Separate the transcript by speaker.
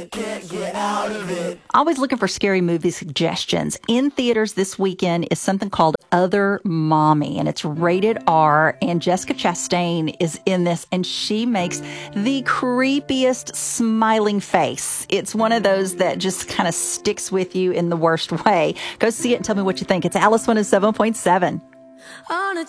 Speaker 1: can't get out of it.
Speaker 2: Always looking for scary movie suggestions. In theaters this weekend is something called Other Mommy, and it's rated R, and Jessica Chastain is in this, and she makes the creepiest smiling face. It's one of those that just kind of sticks with you in the worst way. Go see it and tell me what you think. It's Alice 107.7.
Speaker 3: On a